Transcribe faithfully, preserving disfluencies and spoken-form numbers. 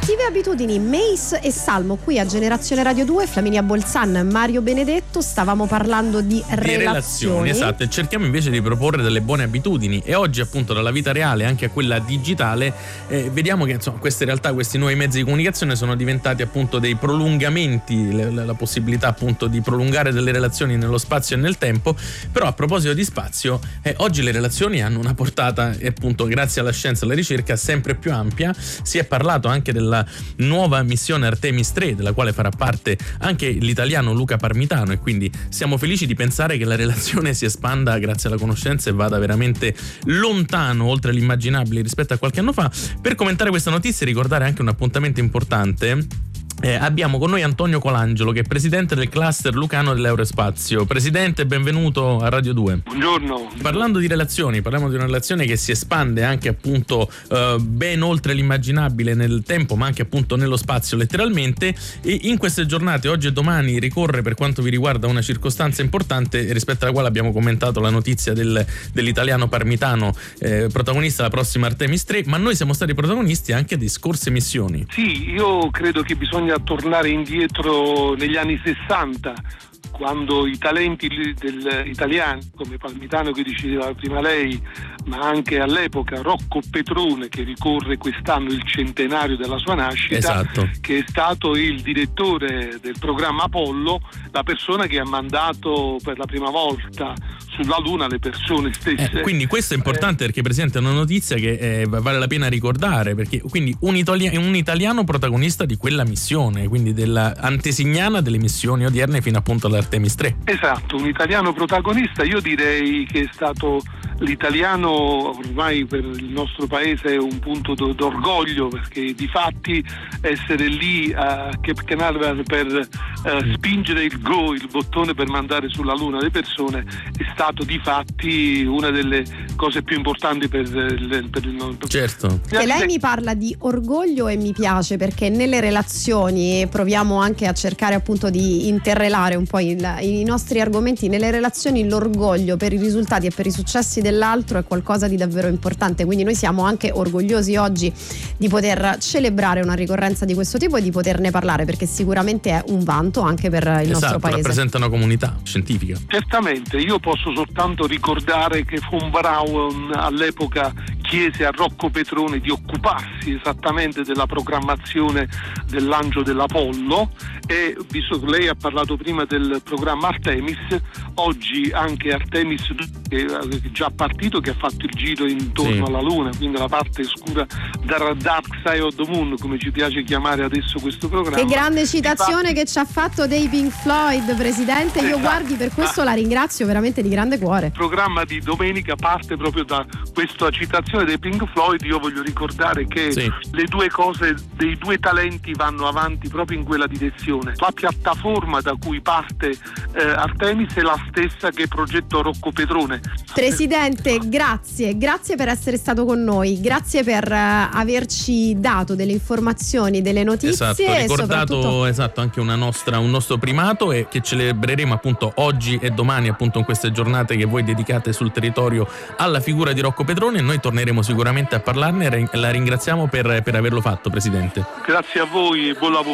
Cattive abitudini, Mace e Salmo qui a Generazione Radio due, Flaminia Bolzan, Mario Benedetto, stavamo parlando di, di relazioni. relazioni. Esatto, e cerchiamo invece di proporre delle buone abitudini, e oggi appunto dalla vita reale anche a quella digitale eh, vediamo che insomma queste realtà, questi nuovi mezzi di comunicazione sono diventati appunto dei prolungamenti, la, la possibilità appunto di prolungare delle relazioni nello spazio e nel tempo. Però a proposito di spazio, eh, oggi le relazioni hanno una portata, e appunto grazie alla scienza e alla ricerca, sempre più ampia. Si è parlato anche della nuova missione Artemis tre, della quale farà parte anche l'italiano Luca Parmitano, e quindi siamo felici di pensare che la relazione si espanda grazie alla conoscenza e vada veramente lontano, oltre l'immaginabile rispetto a qualche anno fa. Per commentare questa notizia e ricordare anche un appuntamento importante, Eh, abbiamo con noi Antonio Colangelo, che è presidente del cluster lucano dell'Aerospazio. Presidente, benvenuto a Radio due. Buongiorno. Parlando di relazioni, parliamo di una relazione che si espande anche appunto eh, ben oltre l'immaginabile nel tempo, ma anche appunto nello spazio letteralmente, e in queste giornate, oggi e domani, ricorre per quanto vi riguarda una circostanza importante rispetto alla quale abbiamo commentato la notizia del, dell'italiano Parmitano, eh, protagonista della prossima Artemis tre, ma noi siamo stati protagonisti anche di scorse missioni. Sì, io credo che bisogna tornare indietro negli anni sessanta, quando i talenti del, italiani come Parmitano, che diceva prima lei, ma anche all'epoca Rocco Petrone, che ricorre quest'anno il centenario della sua nascita, esatto, che è stato il direttore del programma Apollo, la persona che ha mandato per la prima volta sulla Luna le persone stesse. Eh, quindi questo è importante, eh, perché Presidente è una notizia che eh, vale la pena ricordare, perché quindi un, italia- un italiano protagonista di quella missione, quindi della antesignana delle missioni odierne fino appunto all'Artemis tre. Esatto, un italiano protagonista. Io direi che è stato l'italiano, ormai per il nostro paese è un punto d'orgoglio, perché di fatti essere lì a Cape Canaveral per uh, spingere il go, il bottone per mandare sulla Luna le persone, è stato di fatti una delle cose più importanti per, per il nostro. Certo. Che lei mi parla di orgoglio e mi piace, perché nelle relazioni proviamo anche a cercare appunto di interrelare un po' il, i nostri argomenti. Nelle relazioni l'orgoglio per i risultati e per i successi dell'altro è qualcosa di davvero importante, quindi noi siamo anche orgogliosi oggi di poter celebrare una ricorrenza di questo tipo e di poterne parlare, perché sicuramente è un vanto anche per il esatto, nostro paese. Rappresenta una comunità scientifica. Certamente, io posso soltanto ricordare che von Braun all'epoca chiese a Rocco Petrone di occuparsi esattamente della programmazione del lancio dell'Apollo, e visto che lei ha parlato prima del programma Artemis, oggi anche Artemis, che è già partito, che ha fatto il giro intorno sì. alla Luna, quindi la parte scura, da Dark Side of the Moon, come ci piace chiamare adesso questo programma. Che grande citazione che ci ha fatto dei Pink Floyd, Presidente. Io esatto. guardi, per questo la ringrazio veramente di grande cuore. Il programma di domenica parte proprio da questa citazione dei Pink Floyd. Io voglio ricordare che sì. le due cose dei due talenti vanno avanti proprio in quella direzione. La piattaforma da cui parte eh, Artemis è la stessa che progettò Rocco Petrone. Presidente, grazie, grazie per essere stato con noi, grazie per uh, averci dato delle informazioni, delle notizie. Esatto, e ricordato soprattutto... esatto anche una nostra, un nostro primato, e che celebreremo appunto oggi e domani, appunto in queste giornate che voi dedicate sul territorio alla figura di Rocco Petrone, e noi torneremo sicuramente a parlarne. La ringraziamo per, per averlo fatto, Presidente. Grazie a voi e buon lavoro.